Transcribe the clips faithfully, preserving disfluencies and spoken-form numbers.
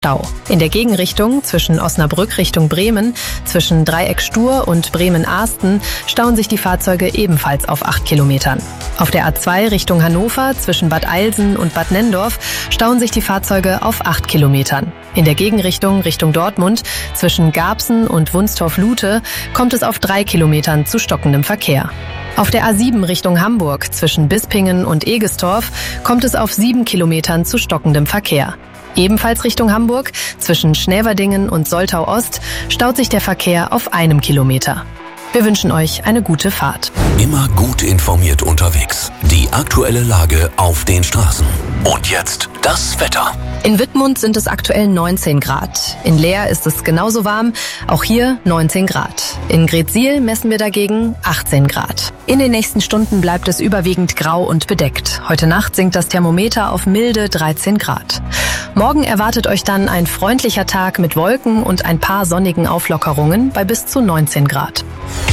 Stau. In der Gegenrichtung zwischen Osnabrück Richtung Bremen, zwischen Dreieck Stur und Bremen-Ahsten stauen sich die Fahrzeuge ebenfalls auf acht Kilometern. Auf der A zwei Richtung Hannover zwischen Bad Eilsen und Bad Nenndorf stauen sich die Fahrzeuge auf acht Kilometern. In der Gegenrichtung Richtung Dortmund zwischen Garbsen und Wunstorf-Lute kommt es auf drei Kilometern zu stockendem Verkehr. Auf der A sieben Richtung Hamburg zwischen Bispingen und Egestorf kommt es auf sieben Kilometern zu stockendem Verkehr. Ebenfalls Richtung Hamburg zwischen Schnäverdingen und Soltau Ost staut sich der Verkehr auf einem Kilometer. Wir wünschen euch eine gute Fahrt. Immer gut informiert unterwegs. Die aktuelle Lage auf den Straßen. Und jetzt das Wetter. In Wittmund sind es aktuell neunzehn Grad. In Leer ist es genauso warm, auch hier neunzehn Grad. In Greetsiel messen wir dagegen achtzehn Grad. In den nächsten Stunden bleibt es überwiegend grau und bedeckt. Heute Nacht sinkt das Thermometer auf milde dreizehn Grad. Morgen erwartet euch dann ein freundlicher Tag mit Wolken und ein paar sonnigen Auflockerungen bei bis zu neunzehn Grad.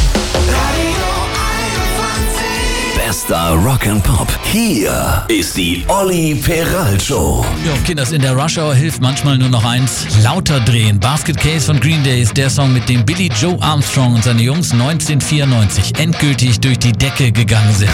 Bester Rock'n'Pop. Hier ist die Olli Peral Show. Ja, Kinders, in der Rush Hour hilft manchmal nur noch eins: lauter drehen. Basket Case von Green Day ist der Song, mit dem Billy Joe Armstrong und seine Jungs neunzehnhundertvierundneunzig endgültig durch die Decke gegangen sind.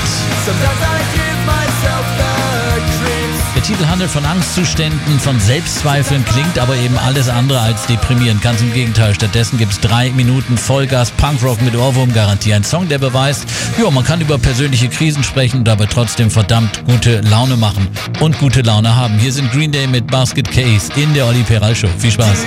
Der Titel handelt von Angstzuständen, von Selbstzweifeln, klingt aber eben alles andere als deprimierend. Ganz im Gegenteil. Stattdessen gibt's drei Minuten Vollgas Punkrock mit Ohrwurmgarantie. Ein Song, der beweist, ja, man kann über persönliche Krisen sprechen und dabei trotzdem verdammt gute Laune machen und gute Laune haben. Hier sind Green Day mit Basket Case in der Olli Peral Show. Viel Spaß.